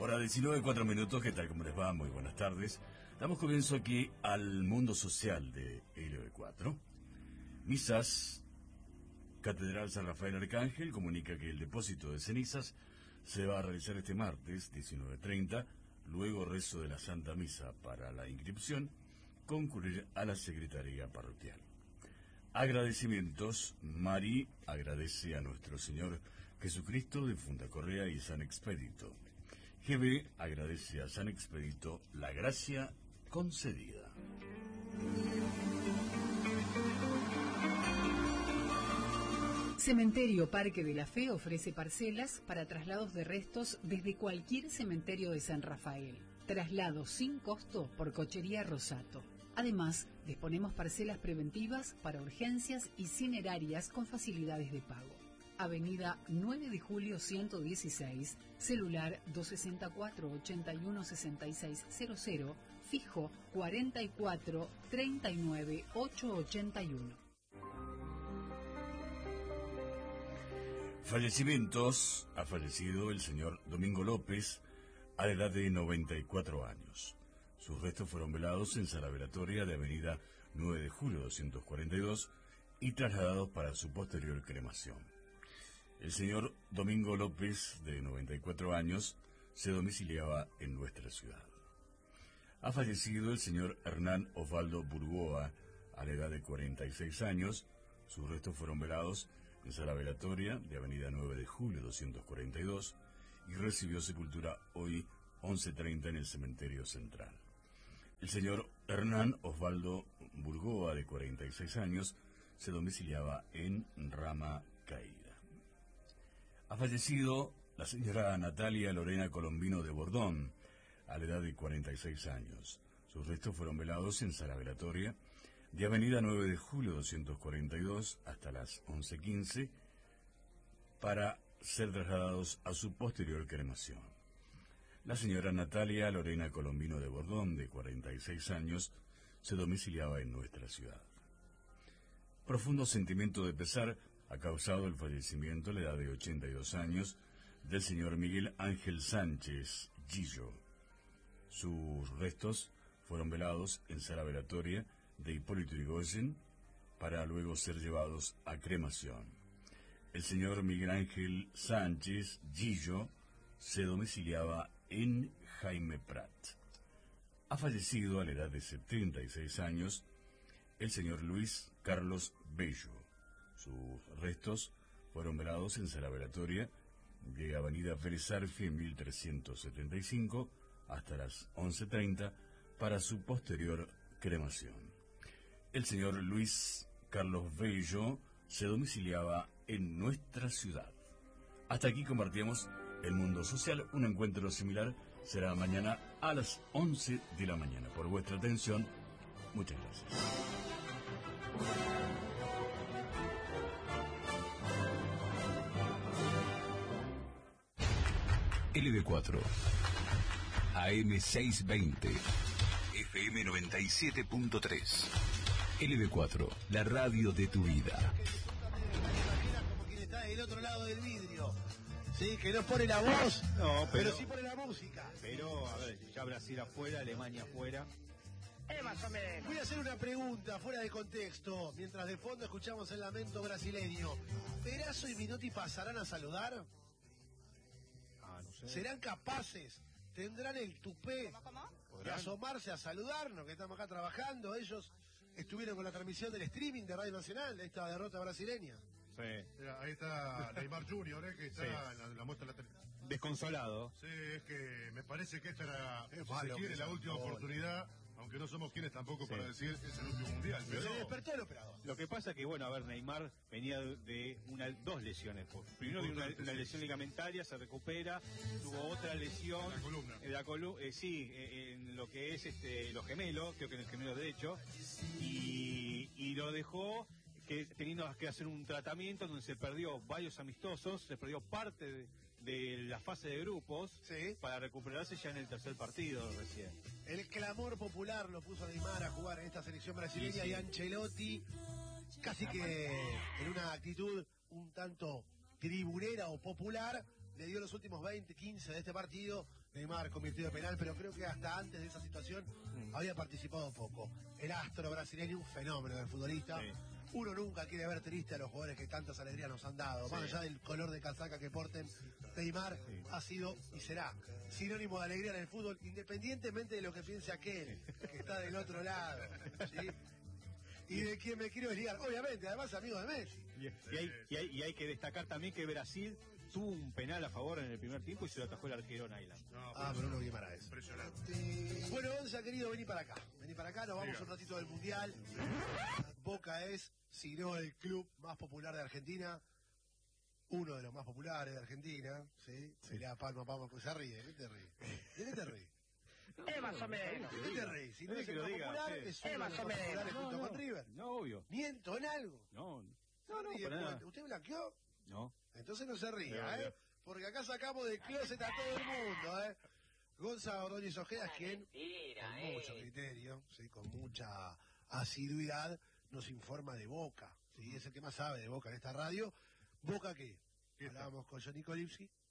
Hora 19:04, ¿qué tal? ¿Cómo les va? Muy buenas tardes. Damos comienzo aquí al mundo social de LB4. Misas. Catedral San Rafael Arcángel comunica que el depósito de cenizas se va a realizar este martes 19:30, luego rezo de la Santa Misa para la inscripción, concurrir a la Secretaría Parroquial. Agradecimientos. Mari agradece a nuestro Señor Jesucristo de Funda Correa y San Expedito. GB agradece a San Expedito la gracia concedida. Cementerio Parque de la Fe ofrece parcelas para traslados de restos desde cualquier cementerio de San Rafael. Traslados sin costo por Cochería Rosato. Además, disponemos parcelas preventivas para urgencias y cinerarias con facilidades de pago. Avenida 9 de Julio 116, celular 264-816600, fijo 44-39-881. Fallecimientos. Ha fallecido el señor Domingo López a la edad de 94 años. Sus restos fueron velados en sala velatoria de avenida 9 de Julio 242 y trasladados para su posterior cremación. El señor Domingo López, de 94 años, se domiciliaba en nuestra ciudad. Ha fallecido el señor Hernán Osvaldo Burgoa a la edad de 46 años. Sus restos fueron velados en sala velatoria de avenida 9 de Julio 242 y recibió sepultura hoy 11:30 en el cementerio central. El señor Hernán Osvaldo Burgoa, de 46 años, se domiciliaba en Rama Caída. Ha fallecido la señora Natalia Lorena Colombino de Bordón a la edad de 46 años. Sus restos fueron velados en sala velatoria de avenida 9 de Julio 242 hasta las 11:15 para ser trasladados a su posterior cremación. La señora Natalia Lorena Colombino de Bordón, de 46 años, se domiciliaba en nuestra ciudad. Profundo sentimiento de pesar ha causado el fallecimiento a la edad de 82 años del señor Miguel Ángel Sánchez Gillo. Sus restos fueron velados en sala velatoria de Hipólito Yrigoyen para luego ser llevados a cremación. El señor Miguel Ángel Sánchez Gillo se domiciliaba en Jaime Prat. Ha fallecido a la edad de 76 años el señor Luis Carlos Bello. Sus restos fueron velados en sala velatoria de avenida Vélez Arfi en 1375 hasta las 11:30 para su posterior cremación. El señor Luis Carlos Bello se domiciliaba en nuestra ciudad. Hasta aquí compartíamos el mundo social. Un encuentro similar será mañana a las 11 de la mañana. Por vuestra atención, muchas gracias. LB4 AM 620 FM 97.3 LB4, la radio de tu vida. Como quien está del otro lado del vidrio. Sí, que no pone la voz, no, pero sí pone la música. Pero, a ver, ya Brasil afuera, Alemania afuera. Más o menos. Voy a hacer una pregunta fuera de contexto, mientras de fondo escuchamos el lamento brasileño. ¿Perazo y Minotti pasarán a saludar? No sé. ¿Serán capaces? ¿Tendrán el tupé de asomarse a saludarnos, que estamos acá trabajando? Ellos estuvieron con la transmisión del streaming de Radio Nacional de esta derrota brasileña. Sí. Ahí está Neymar Jr., que está en la muestra de la tele. Desconsolado. Sí, es que me parece que esta era, si malo se quiere, que la sea última gol. oportunidad, aunque no somos quienes tampoco para decir es el último mundial. Se Pero despertó el operador. Lo que pasa que, bueno, a ver, Neymar venía de dos lesiones. Primero vino una lesión ligamentaria, se recupera, tuvo otra lesión. En la columna. En lo que es los gemelos, creo que en el gemelo derecho, y lo dejó teniendo que hacer un tratamiento donde se perdió varios amistosos, se perdió parte de la fase de grupos para recuperarse ya en el tercer partido recién. El clamor popular lo puso a Neymar a jugar en esta selección brasileña y Ancelotti casi que en una actitud un tanto tribunera o popular le dio los últimos 20, 15 de este partido. Neymar convirtió de penal, pero creo que hasta antes de esa situación había participado poco. El astro brasileño, un fenómeno del futbolista. Sí. Uno nunca quiere ver triste a los jugadores que tantas alegrías nos han dado. Más allá del color de casaca que porten, Neymar ha sido y será sinónimo de alegría en el fútbol, independientemente de lo que piense aquel que está del otro lado. ¿Sí? Y de quien me quiero desligar. Obviamente, además amigo de Messi. Y hay que destacar también que Brasil tuvo un penal a favor en el primer tiempo y se lo atajó el arquero Nyland. No, Bruno Guimaraes. Impresionante. Bueno, Gonza, querido, vení para acá. Vení para acá, nos vamos un ratito del Mundial. Boca es, si no el club más popular de Argentina, uno de los más populares de Argentina, ¿sí? Mirá, palma, pues se ríe, ¿qué te ríe? ¿De qué te ríe? Más o menos. ¿De qué te ríe? Si no Es es que el lo más diga, popular, sí. es uno de los Más más o menos. populares junto con River. No, obvio. ¿Miento en algo? No, Ríe, para nada. ¿usted blanqueó? No. Entonces no se ría, No, ¿eh? no. Porque acá sacamos de closet a todo el mundo, ¿eh? Gonza Ordóñez Ojeda es quien, con mucho criterio, ¿sí? Con mucha asiduidad, nos informa de Boca, ¿sí? Es el que más sabe de Boca en esta radio. ¿Boca qué? Hablábamos con Johnny Kolipsky,